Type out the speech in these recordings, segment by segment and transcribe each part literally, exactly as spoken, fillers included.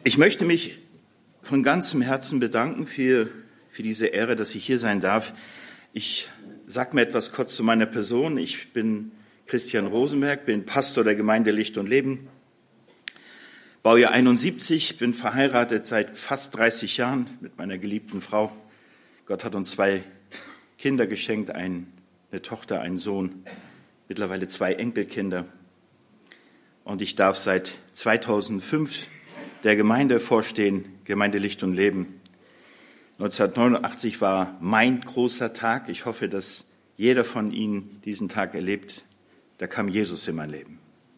Ich möchte mich von ganzem Herzen bedanken für, für diese Ehre, dass ich hier sein darf. Ich sage mir etwas kurz zu meiner Person. Ich bin Christian Rosenberg, bin Pastor der Gemeinde Licht und Leben, Baujahr einundsiebzig, bin verheiratet seit fast dreißig Jahren mit meiner geliebten Frau. Gott hat uns zwei Kinder geschenkt, eine Tochter, einen Sohn, mittlerweile zwei Enkelkinder. Und ich darf seit zweitausendfünf der Gemeinde vorstehen, Gemeinde Licht und Leben. neunzehnhundertneunundachtzig war mein großer Tag. Ich hoffe, dass jeder von Ihnen diesen Tag erlebt. Da kam Jesus in mein Leben.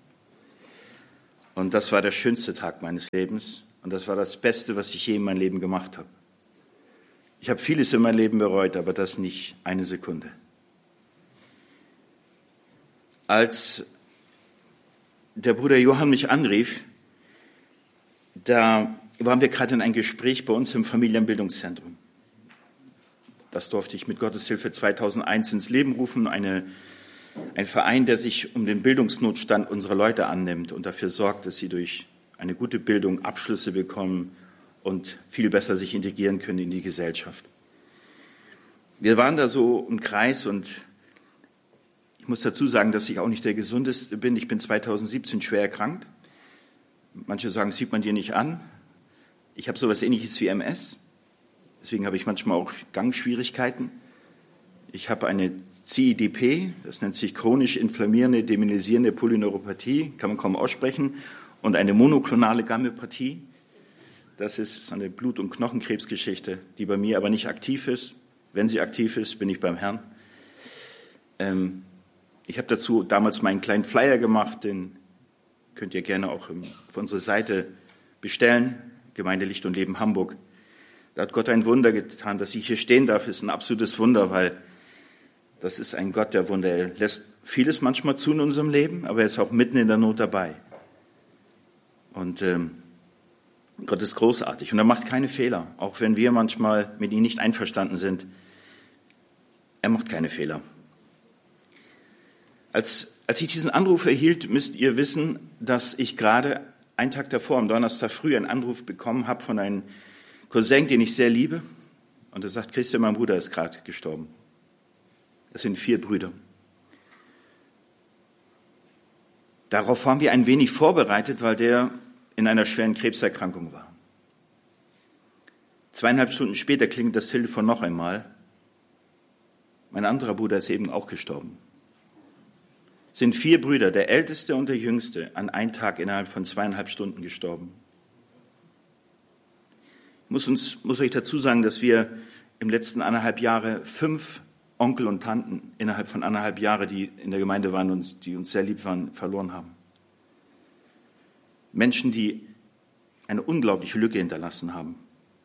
Und das war der schönste Tag meines Lebens. Und das war das Beste, was ich je in meinem Leben gemacht habe. Ich habe vieles in meinem Leben bereut, aber das nicht eine Sekunde. Als der Bruder Johann mich anrief, da waren wir gerade in ein Gespräch bei uns im Familienbildungszentrum. Das durfte ich mit Gottes Hilfe zweitausendeins ins Leben rufen. Eine, ein Verein, der sich um den Bildungsnotstand unserer Leute annimmt und dafür sorgt, dass sie durch eine gute Bildung Abschlüsse bekommen und viel besser sich integrieren können in die Gesellschaft. Wir waren da so im Kreis und ich muss dazu sagen, dass ich auch nicht der Gesundeste bin. Ich bin zweitausendsiebzehn schwer erkrankt. Manche sagen, das sieht man dir nicht an. Ich habe sowas Ähnliches wie M S. Deswegen habe ich manchmal auch Gangschwierigkeiten. Ich habe eine C I D P, das nennt sich chronisch inflammierende, demyelisierende Polyneuropathie, kann man kaum aussprechen, und eine monoklonale Gammopathie. Das ist eine Blut- und Knochenkrebsgeschichte, die bei mir aber nicht aktiv ist. Wenn sie aktiv ist, bin ich beim Herrn. Ähm, ich habe dazu damals meinen kleinen Flyer gemacht, den könnt ihr gerne auch auf unsere Seite bestellen, Gemeinde Licht und Leben Hamburg. Da hat Gott ein Wunder getan, dass ich hier stehen darf, ist ein absolutes Wunder, weil das ist ein Gott der Wunder. Er lässt vieles manchmal zu in unserem Leben, aber er ist auch mitten in der Not dabei. Und ähm, Gott ist großartig und er macht keine Fehler, auch wenn wir manchmal mit ihm nicht einverstanden sind. Er macht keine Fehler. Als, als ich diesen Anruf erhielt, müsst ihr wissen, dass ich gerade einen Tag davor, am Donnerstag früh, einen Anruf bekommen habe von einem Cousin, den ich sehr liebe. Und er sagt, Christian, mein Bruder ist gerade gestorben. Das sind vier Brüder. Darauf waren wir ein wenig vorbereitet, weil der in einer schweren Krebserkrankung war. Zweieinhalb Stunden später klingelt das Telefon noch einmal. Mein anderer Bruder ist eben auch gestorben. Es sind vier Brüder, der Älteste und der Jüngste, an einem Tag innerhalb von zweieinhalb Stunden gestorben. Ich muss, uns, muss euch dazu sagen, dass wir im letzten anderthalb Jahre fünf Onkel und Tanten innerhalb von anderthalb Jahren, die in der Gemeinde waren und die uns sehr lieb waren, verloren haben. Menschen, die eine unglaubliche Lücke hinterlassen haben.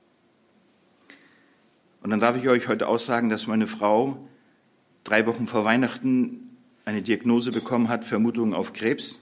Und dann darf ich euch heute aussagen, dass meine Frau drei Wochen vor Weihnachten eine Diagnose bekommen hat, Vermutung auf Krebs.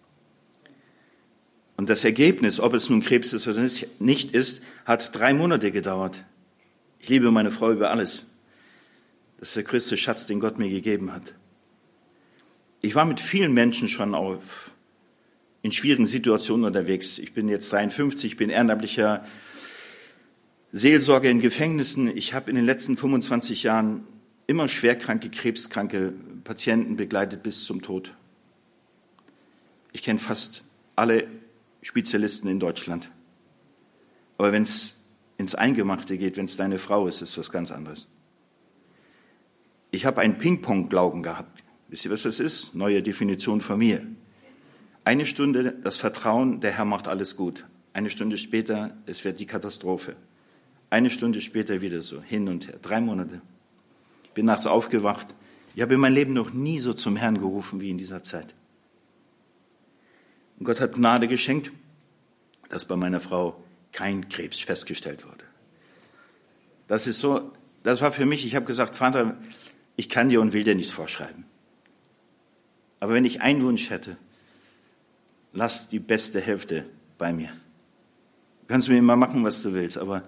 Und das Ergebnis, ob es nun Krebs ist oder nicht ist, hat drei Monate gedauert. Ich liebe meine Frau über alles. Das ist der größte Schatz, den Gott mir gegeben hat. Ich war mit vielen Menschen schon auf, in schwierigen Situationen unterwegs. Ich bin jetzt dreiundfünfzig, ich bin ehrenamtlicher Seelsorger in Gefängnissen. Ich habe in den letzten fünfundzwanzig Jahren immer schwerkranke, krebskranke Patienten begleitet bis zum Tod. Ich kenne fast alle Spezialisten in Deutschland. Aber wenn es ins Eingemachte geht, wenn es deine Frau ist, ist was ganz anderes. Ich habe einen Ping-Pong-Glauben gehabt. Wisst ihr, was das ist? Neue Definition von mir. Eine Stunde das Vertrauen, der Herr macht alles gut. Eine Stunde später, es wird die Katastrophe. Eine Stunde später wieder so, hin und her. Drei Monate. Ich bin nachts aufgewacht. Ich habe in meinem Leben noch nie so zum Herrn gerufen wie in dieser Zeit. Und Gott hat Gnade geschenkt, dass bei meiner Frau kein Krebs festgestellt wurde. Das ist so, das war für mich, ich habe gesagt, Vater, ich kann dir und will dir nichts vorschreiben. Aber wenn ich einen Wunsch hätte, lass die beste Hälfte bei mir. Du kannst mir immer machen, was du willst, aber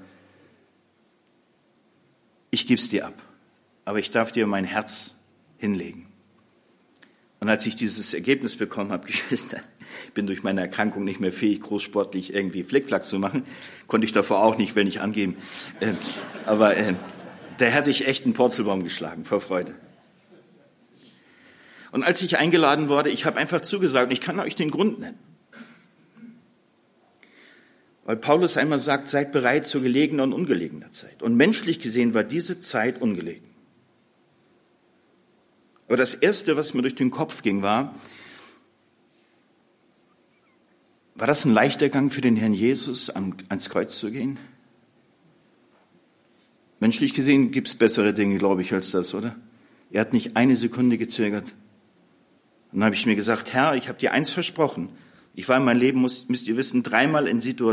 ich gebe es dir ab. Aber ich darf dir mein Herz hinlegen. Und als ich dieses Ergebnis bekommen habe, Geschwister, ich bin durch meine Erkrankung nicht mehr fähig, großsportlich irgendwie Flickflack zu machen, konnte ich davor auch nicht, will nicht angeben. Äh, aber äh, da hätte ich echt einen Purzelbaum geschlagen, vor Freude. Und als ich eingeladen wurde, ich habe einfach zugesagt, und ich kann euch den Grund nennen. Weil Paulus einmal sagt, seid bereit zur gelegener und ungelegener Zeit. Und menschlich gesehen war diese Zeit ungelegen. Aber das Erste, was mir durch den Kopf ging, war, war das ein leichter Gang für den Herrn Jesus, ans Kreuz zu gehen? Menschlich gesehen gibt es bessere Dinge, glaube ich, als das, oder? Er hat nicht eine Sekunde gezögert. Und dann habe ich mir gesagt, Herr, ich habe dir eins versprochen. Ich war in meinem Leben, müsst ihr wissen, dreimal in Situationen,